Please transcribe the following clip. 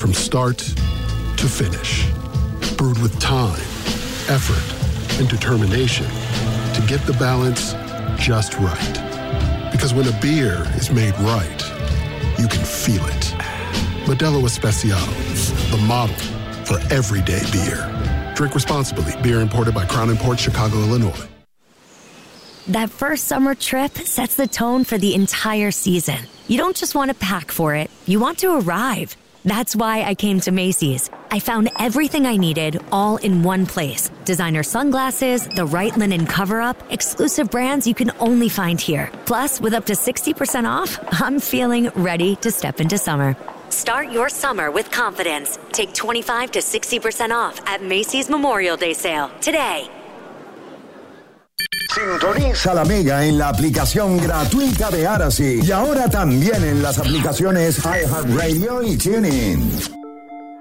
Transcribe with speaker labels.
Speaker 1: from start to finish. Brewed with time, effort, and determination to get the balance just right. Because when a beer is made right, you can feel it. Modelo Especial, the model for everyday beer. Drink responsibly. Beer imported by Crown Imports, Chicago, Illinois.
Speaker 2: That first summer trip sets the tone for the entire season. You don't just want to pack for it, you want to arrive. That's why I came to Macy's. I found everything I needed all in one place. Designer sunglasses, the right linen cover-up, exclusive brands you can only find here. Plus, with up to 60% off, I'm feeling ready to step into summer. Start your summer with confidence. Take 25 to 60% off at Macy's Memorial Day Sale today.
Speaker 3: Sintoniza la Mega en la aplicación gratuita de Aracy y ahora también en las aplicaciones iHeartRadio y TuneIn.